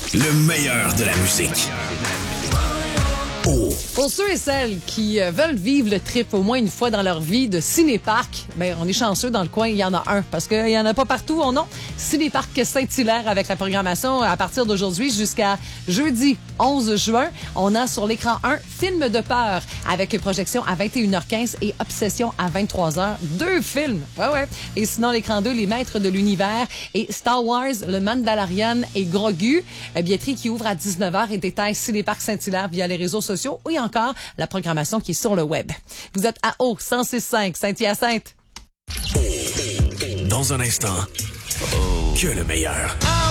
Le meilleur de la musique. Oh. Pour ceux et celles qui veulent vivre le trip au moins une fois dans leur vie de ciné-parc, ben on est chanceux dans le coin, il y en a un parce qu'il y en a pas partout, non. Ciné-parc Saint-Hilaire avec la programmation à partir d'aujourd'hui jusqu'à jeudi 11 juin. On a sur l'écran un film de peur avec projection à 21h15 et Obsession à 23h. 2 films. Ouais. Et sinon l'écran 2, Les Maîtres de l'Univers et Star Wars, Le Mandalorian et Grogu. Billetterie qui ouvre à 19h et détails Ciné-Parc Saint-Hilaire via les réseaux sociaux ou encore la programmation qui est sur le web. Vous êtes à Haut 106.5 Saint-Hyacinthe. Dans un instant, que le meilleur.